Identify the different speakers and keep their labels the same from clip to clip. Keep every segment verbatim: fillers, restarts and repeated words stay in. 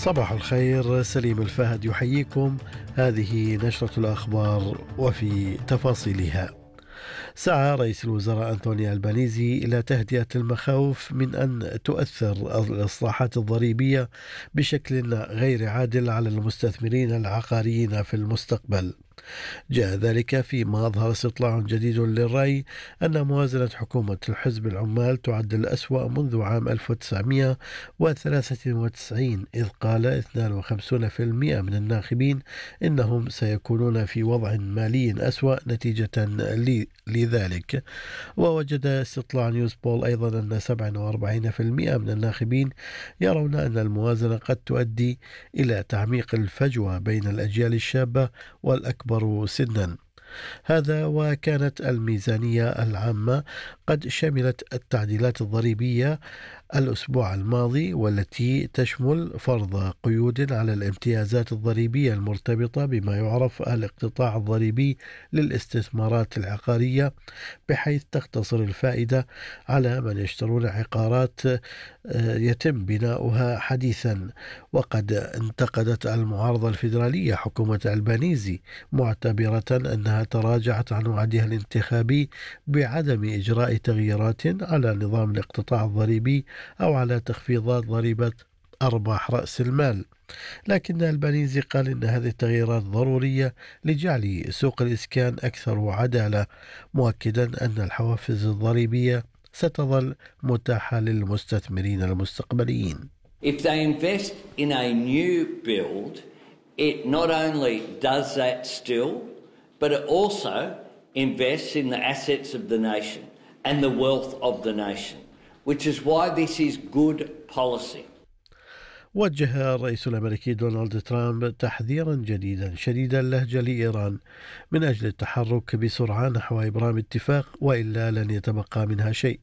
Speaker 1: صباح الخير، سليم الفهد يحييكم. هذه نشرة الأخبار وفي تفاصيلها. سعى رئيس الوزراء أنطوني ألبانيزي إلى تهدئة المخاوف من أن تؤثر الإصلاحات الضريبية بشكل غير عادل على المستثمرين العقاريين في المستقبل. جاء ذلك فيما أظهر استطلاع جديد للرأي أن موازنة حكومة الحزب العمال تعد الأسوأ منذ عام ألف وتسعمئة وثلاثة وتسعين، إذ قال اثنين وخمسين بالمئة من الناخبين إنهم سيكونون في وضع مالي أسوأ نتيجة لذلك. ووجد استطلاع نيوز بول أيضا أن سبعة وأربعين بالمئة من الناخبين يرون أن الموازنة قد تؤدي إلى تعميق الفجوة بين الأجيال الشابة والأكبر سنا. هذا وكانت الميزانية العامة قد شملت التعديلات الضريبية الأسبوع الماضي، والتي تشمل فرض قيود على الامتيازات الضريبية المرتبطة بما يعرف الاقتطاع الضريبي للاستثمارات العقارية، بحيث تقتصر الفائدة على من يشترون عقارات يتم بناؤها حديثا. وقد انتقدت المعارضة الفيدرالية حكومة ألبانيزي، معتبرة أنها تراجعت عن وعدها الانتخابي بعدم إجراء تغييرات على نظام الاقتطاع الضريبي أو على تخفيضات ضريبة أرباح رأس المال. لكن ألبانيزي قال إن هذه التغييرات ضرورية لجعل سوق الإسكان أكثر عدالة، مؤكدا أن الحوافز الضريبية ستظل متاحة للمستثمرين المستقبليين.
Speaker 2: If they invest in a new build, it not only does that still, but it also invests in the assets of the nation and the wealth of the nation, which is why this is good policy.
Speaker 1: وجه الرئيس الأمريكي دونالد ترامب تحذيرا جديدا شديد اللهجة لإيران من أجل التحرك بسرعة نحو إبرام اتفاق، وإلا لن يتبقى منها شيء.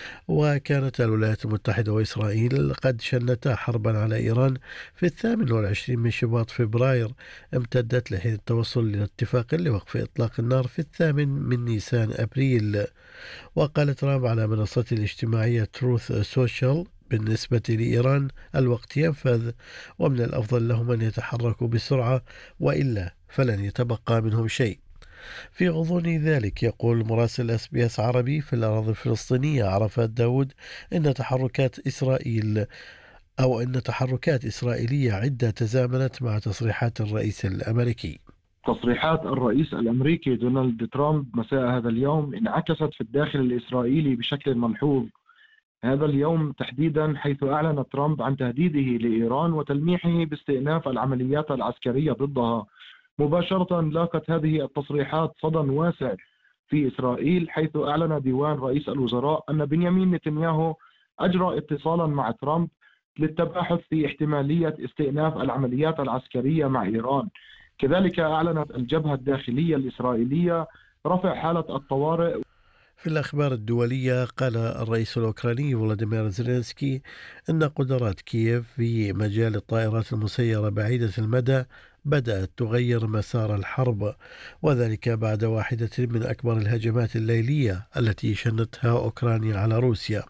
Speaker 1: وكانت الولايات المتحدة وإسرائيل قد شنتا حربا على إيران في الثامن والعشرين من شباط فبراير، امتدت لحين التوصل إلى اتفاق لوقف إطلاق النار في الثامن من نيسان أبريل. وقال ترامب على منصته الاجتماعية تروث سوشيال: بالنسبة لإيران الوقت ينفذ، ومن الأفضل لهم أن يتحركوا بسرعة، وإلا فلن يتبقى منهم شيء. في غضون ذلك، يقول مراسل اس بي اس عربي في الأراضي الفلسطينية عرفات داود إن تحركات إسرائيل أو أن تحركات إسرائيلية عدة تزامنت مع تصريحات الرئيس الأمريكي.
Speaker 3: تصريحات الرئيس الأمريكي دونالد ترامب مساء هذا اليوم انعكست في الداخل الإسرائيلي بشكل ملحوظ هذا اليوم تحديدا، حيث أعلن ترامب عن تهديده لإيران وتلميحه باستئناف العمليات العسكرية ضدها. مباشرة لاقت هذه التصريحات صدى واسع في إسرائيل، حيث أعلن ديوان رئيس الوزراء أن بنيامين نتنياهو أجرى اتصالا مع ترامب للتباحث في احتمالية استئناف العمليات العسكرية مع إيران. كذلك أعلنت الجبهة الداخلية الإسرائيلية رفع حالة الطوارئ.
Speaker 1: في الأخبار الدولية، قال الرئيس الأوكراني فلاديمير زيلينسكي أن قدرات كييف في مجال الطائرات المسيرة بعيدة المدى بدأت تغير مسار الحرب، وذلك بعد واحدة من أكبر الهجمات الليلية التي شنتها أوكرانيا على روسيا.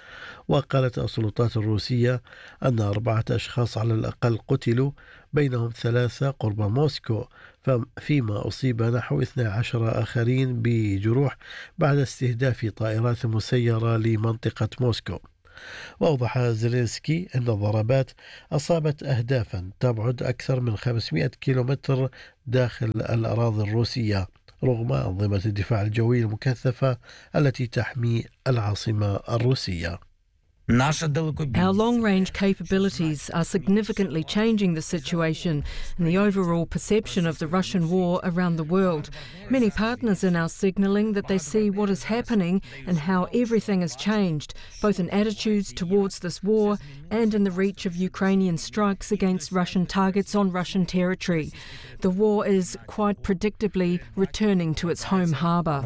Speaker 1: وقالت السلطات الروسية أن أربعة أشخاص على الأقل قتلوا، بينهم ثلاثة قرب موسكو، فيما أصيب نحو اثني عشر آخرين بجروح بعد استهداف طائرات مسيرة لمنطقة موسكو. وأوضح زيلينسكي أن الضربات أصابت أهدافا تبعد أكثر من خمسمئة كيلومتر داخل الأراضي الروسية، رغم أنظمة الدفاع الجوي المكثفة التي تحمي العاصمة الروسية.
Speaker 4: Our long-range capabilities are significantly changing the situation and the overall perception of the Russian war around the world. Many partners are now signalling that they see what is happening and how everything has changed, both in attitudes towards this war and in the reach of Ukrainian strikes against Russian targets on Russian territory. The war is quite predictably returning to its home harbour.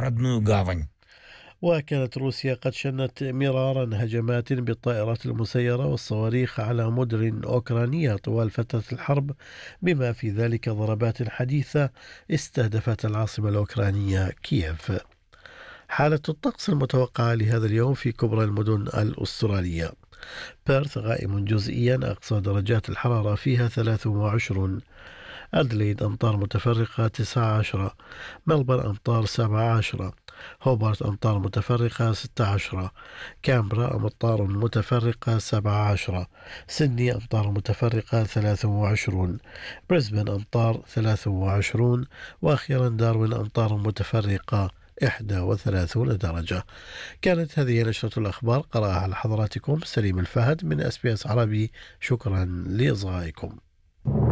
Speaker 1: وكانت روسيا قد شنت مرارا هجمات بالطائرات المسيرة والصواريخ على مدن أوكرانية طوال فترة الحرب، بما في ذلك ضربات حديثة استهدفت العاصمة الأوكرانية كييف. حالة الطقس المتوقعة لهذا اليوم في كبرى المدن الأسترالية: بيرث غائم جزئيا، أقصى درجات الحرارة فيها ثلاث وعشرون. أدليد أمطار متفرقة تسعة عشر. ملبورن أمطار سبعة عشر. هوبارت أمطار متفرقة ستة عشر. كامبرا أمطار متفرقة سبعة عشر. سيدني أمطار متفرقة ثلاث وعشرون. بريسبن أمطار ثلاث وعشرون. وأخيرا داروين أمطار متفرقة إحدى وثلاثون درجة. كانت هذه نشرة الأخبار، قرأها على حضراتكم سليم الفهد من أس بي أس عربي. شكرا لإصغائكم.